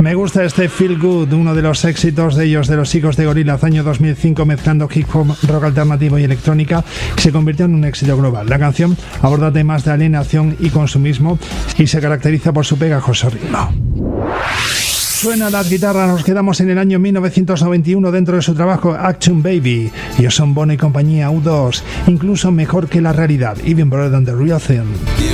Me gusta este Feel Good, uno de los éxitos de ellos, de los chicos de Gorillaz, año 2005, mezclando hip hop, rock alternativo y electrónica, que se convirtió en un éxito global. La canción aborda temas de alienación y consumismo y se caracteriza por su pegajoso ritmo. Suena las guitarras, nos quedamos en el año 1991 dentro de su trabajo Action Baby. Ellos son Bono y compañía U2, incluso mejor que la realidad, even better than the real thing.